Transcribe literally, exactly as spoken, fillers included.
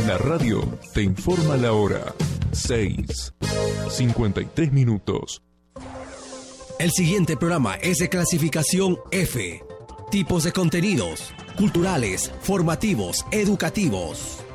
La radio te informa la hora. seis, cincuenta y tres minutos. El siguiente programa es de clasificación F. Tipos de contenidos: culturales, formativos, educativos.